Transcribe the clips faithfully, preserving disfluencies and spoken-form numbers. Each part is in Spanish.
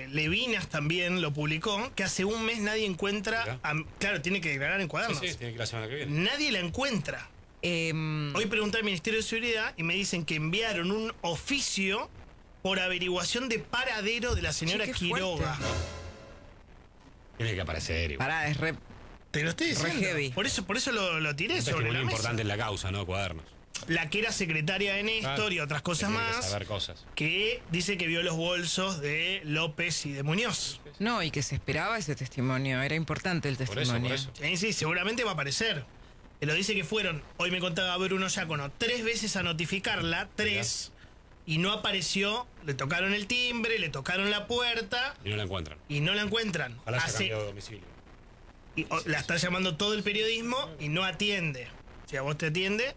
eh, Levinas también lo publicó, que hace un mes nadie encuentra... A, claro, tiene que declarar en Cuadernos. Sí, sí, tiene que ir la semana que viene. Nadie la encuentra. Eh, Hoy pregunté al Ministerio de Seguridad y me dicen que enviaron un oficio por averiguación de paradero de la señora Che, qué Quiroga. fuerte. Tiene que aparecer. igual. Pará, es re... Te lo estoy Re diciendo. heavy. Por eso, por eso lo, lo tiré Un sobre testimonio la mesa. importante en la causa, ¿no? Cuadernos. La que era secretaria de Néstor Claro. y otras cosas Tiene que más, saber cosas. que dice que vio los bolsos de López y de Muñoz. No, y que se esperaba ese testimonio. Era importante el Por eso, testimonio. por eso. Sí, sí, seguramente va a aparecer. Pero dice que fueron, hoy me contaba Bruno Giacono, tres veces a notificarla, tres, y no apareció. Le tocaron el timbre, le tocaron la puerta Y no la encuentran. y no la encuentran. Ojalá haya Hace- cambiado de domicilio. y, o, la está llamando todo el periodismo y no atiende. Si a vos te atiende,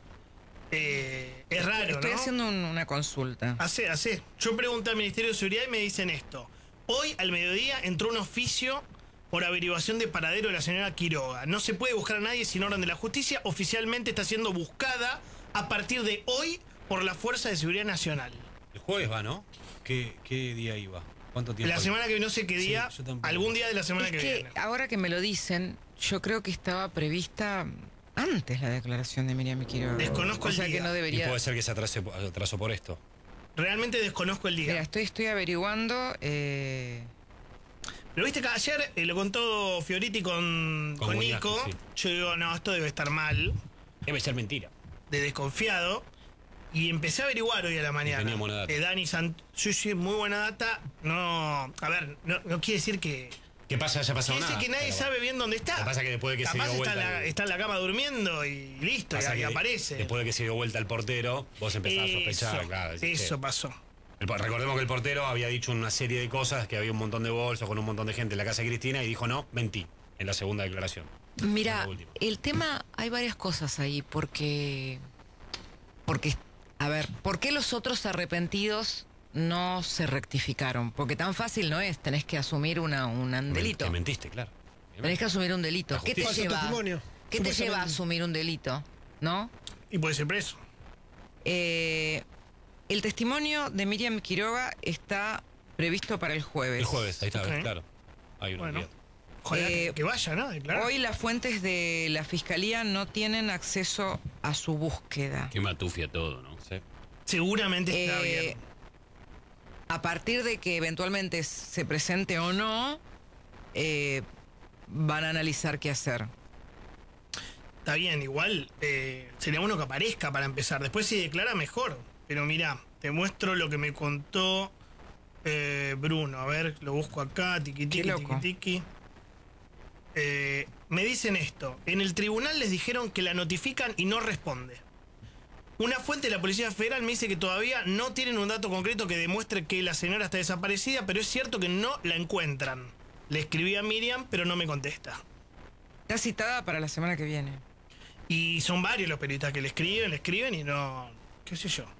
eh, es raro, Estoy ¿no? haciendo un- una consulta. Hace, hace. Yo pregunté al Ministerio de Seguridad y me dicen esto. Hoy, al mediodía, entró un oficio por averiguación de paradero de la señora Quiroga. No se puede buscar a nadie sin orden de la justicia. Oficialmente está siendo buscada a partir de hoy por la Fuerza de Seguridad Nacional. El jueves va, ¿no? ¿Qué, qué día iba? ¿Cuánto tiempo? La semana que viene, no sé qué Sí, día, yo tampoco. algún día de la semana Es que, que viene. ahora que me lo dicen, yo creo que estaba prevista antes la declaración de Miriam Quiroga. Desconozco o el sea día. que no Y debería... puede ser que se atrase, atrasó por esto. Realmente desconozco el día. Mira, estoy, estoy averiguando... Eh... Pero viste que ayer eh, lo contó Fioriti con, Con con Muñoz, Nico. sí. Yo digo, no, esto debe estar mal, Debe ser mentira. de desconfiado. Y empecé a averiguar hoy a la mañana. tenía buena data. Eh, Dani Sant... Sí, sí, muy buena data. No, a ver, no, no quiere decir que... ¿Qué pasa? Haya pasado Quiere nada. decir que nadie Pero sabe bien dónde está. Lo que pasa es que después de que se Capaz dio está, vuelta en la, el- está en la cama durmiendo y listo, pasa y, y que aparece. Después de que se dio vuelta el portero, vos empezás a sospechar, Eso, claro. decís, eso che. pasó. El por- recordemos que el portero había dicho una serie de cosas, que había un montón de bolsos con un montón de gente en la casa de Cristina y dijo no, mentí, en la segunda declaración. Mira, La última. el tema, hay varias cosas ahí, porque, porque, a ver, ¿por qué los otros arrepentidos no se rectificaron? Porque tan fácil no es, tenés que asumir una, un Men- delito. Que mentiste, claro. Tenés que asumir un delito. La ¿Qué te justicia. lleva? Falso testimonio, ¿Qué te supuestamente. lleva a asumir un delito? ¿No? Y puede ser preso. Eh, el testimonio de Miriam Quiroga está previsto para el jueves. El jueves, ahí está, Ok. claro. Hay unos Bueno. días. Ojalá Eh, que, que vaya, ¿no? Declarar. Hoy las fuentes de la fiscalía no tienen acceso a su búsqueda. Qué matufia todo, ¿no? Sí. Seguramente está Eh, bien. A partir de que eventualmente se presente o no, eh, van a analizar qué hacer. Está bien, igual eh, sería bueno que aparezca para empezar. Después si declara mejor. Pero mirá, te muestro lo que me contó eh, Bruno. A ver, lo busco acá, tiqui Qué tiqui, loco. tiqui tiqui. Eh, me dicen esto. En el tribunal les dijeron que la notifican y no responde. Una fuente de la Policía Federal me dice que todavía no tienen un dato concreto que demuestre que la señora está desaparecida, pero es cierto que no la encuentran. Le escribí a Miriam, pero no me contesta. Está citada para la semana que viene. Y son varios los periodistas que le escriben, le escriben y no... qué sé yo.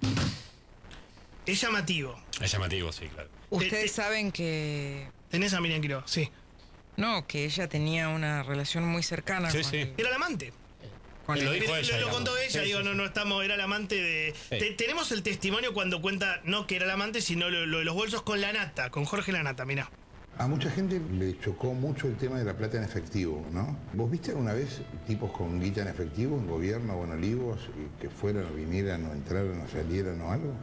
Es llamativo. Es llamativo, sí, claro. Ustedes te- saben que... Tenés a Miriam Quiroga, sí. No, que ella tenía una relación muy cercana Sí, con, sí. el- Era la amante. con Él lo el- dijo Lo- ella, lo, digamos. contó ella, Sí, digo, sí, no, sí. no estamos, era la amante de... Sí. Te- tenemos el testimonio cuando cuenta, no que era la amante, sino lo, lo de los bolsos con la nata, con Jorge Lanata, mirá. A mucha gente le chocó mucho el tema de la plata en efectivo, ¿no? ¿Vos viste alguna vez tipos con guita en efectivo, en gobierno o en Olivos, y que fueran o vinieran o entraran o salieran o algo?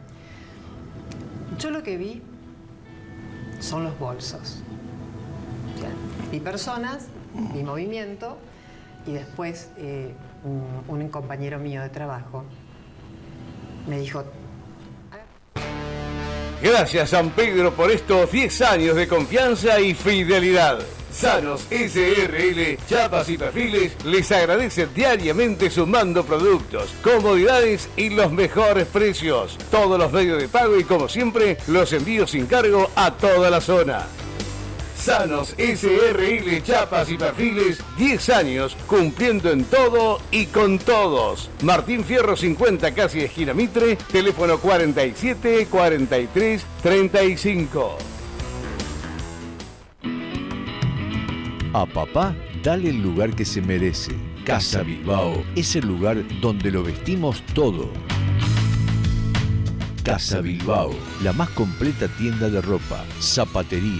Yo lo que vi son los bolsos. O sea, vi personas, vi movimiento y después eh, un, un compañero mío de trabajo me dijo, Gracias San Pedro por estos diez años de confianza y fidelidad. Sanos S R L, chapas y perfiles les agradecen diariamente sumando productos, comodidades y los mejores precios. Todos los medios de pago y como siempre, los envíos sin cargo a toda la zona. Sanos S R L, chapas y perfiles, diez años cumpliendo en todo y con todos. Martín Fierro cincuenta, casi esquina Mitre, teléfono cuarenta y siete, cuarenta y tres, treinta y cinco. A papá, dale el lugar que se merece. Casa Bilbao es el lugar donde lo vestimos todo. Casa Bilbao, la más completa tienda de ropa, zapatería,